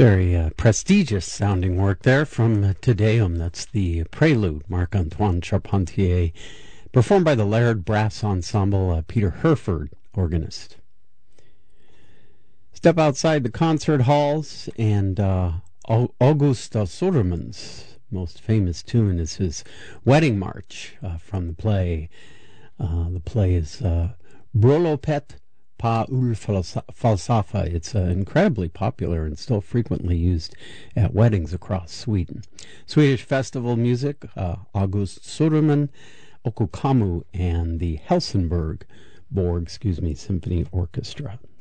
Very prestigious sounding work there from Te Deum. That's the Prelude, Marc-Antoine Charpentier, performed by the Laird Brass Ensemble, Peter Herford, organist. Step outside the concert halls, and August Sudermann's most famous tune is his Wedding March from the play. The play is Bröllopet på Ulf-Falsafa. It's incredibly popular and still frequently used at weddings across Sweden. Swedish festival music, August Sudermann, Okkokammu, and the Helsingborg Symphony Orchestra.